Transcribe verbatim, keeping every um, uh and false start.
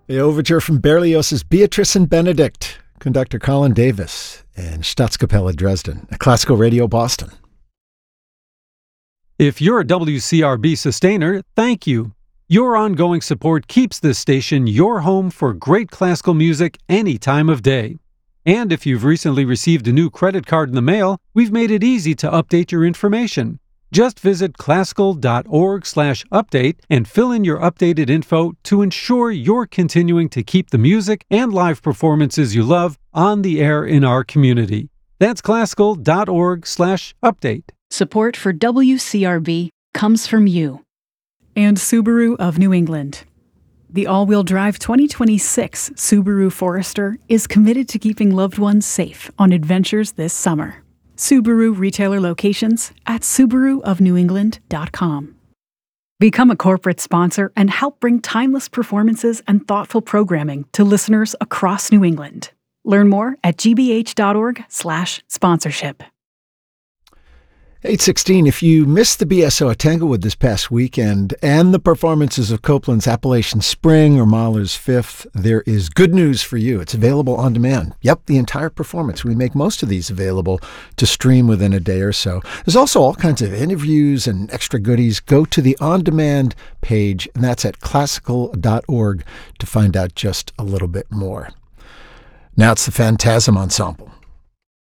The overture from Berlioz's Beatrice and Benedict, conductor Colin Davis, and Staatskapelle Dresden, a Classical Radio Boston. If you're a W C R B sustainer, thank you. Your ongoing support keeps this station your home for great classical music any time of day. And if you've recently received a new credit card in the mail, we've made it easy to update your information. Just visit classical.org slash update and fill in your updated info to ensure you're continuing to keep the music and live performances you love on the air in our community. That's classical.org slash update. Support for W C R B comes from you. And Subaru of New England. The all-wheel drive twenty twenty-six Subaru Forester is committed to keeping loved ones safe on adventures this summer. Subaru retailer locations at subaru of new england dot com. Become a corporate sponsor and help bring timeless performances and thoughtful programming to listeners across New England. Learn more at gbh.org slash sponsorship. eight sixteen, if you missed the B S O at Tanglewood this past weekend and the performances of Copland's Appalachian Spring or Mahler's Fifth, there is good news for you. It's available on demand. Yep, the entire performance. We make most of these available to stream within a day or so. There's also all kinds of interviews and extra goodies. Go to the on-demand page, and that's at classical dot org to find out just a little bit more. Now it's the Phantasm Ensemble